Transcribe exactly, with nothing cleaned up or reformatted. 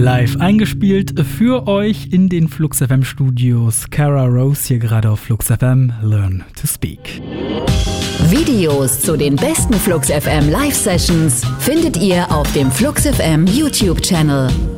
Live eingespielt für euch in den Flux F M Studios. Cara Rose hier gerade auf Flux F M. Learn to Speak. Videos zu den besten Flux F M Live Sessions findet ihr auf dem Flux F M YouTube Channel.